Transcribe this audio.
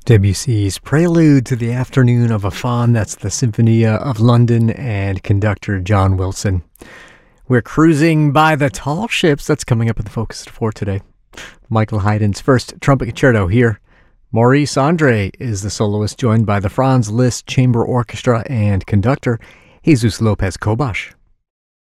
Debussy's Prelude to the Afternoon of a Faun, that's the Sinfonia of London and conductor John Wilson. We're cruising by the tall ships, that's coming up at the Focus at 4 today. Michael Haydn's first trumpet concerto here. Maurice Andre is the soloist, joined by the Franz Liszt Chamber Orchestra and conductor Jesus Lopez Cobas.